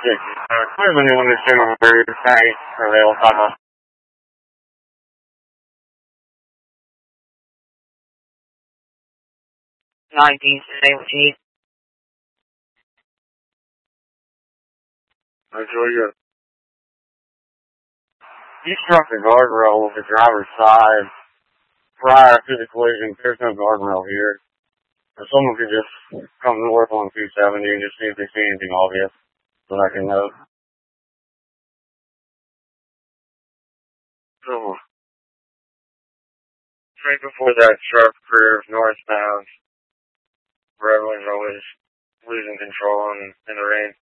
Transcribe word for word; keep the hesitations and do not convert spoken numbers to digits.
six. Uh, clear if anyone is in on third side, or they will talk about. nineteen, stay with you. Enjoy your. You struck the guardrail with the driver's side prior to the collision. There's no guardrail here. Or someone could just come north on two seventy and just see if they see anything obvious, so I can know. So, right before that sharp curve northbound, where everyone's always losing control in, in the rain.